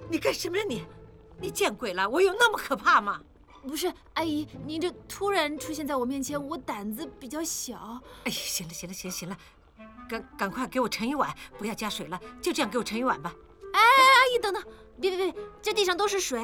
你干什么呀你？你见鬼了！我有那么可怕吗？ 不是，阿姨，您这突然出现在我面前，我胆子比较小。 哎呀，行了，赶快给我盛一碗，不要加水了，就这样给我盛一碗吧。 哎，阿姨等等，别，这地上都是水。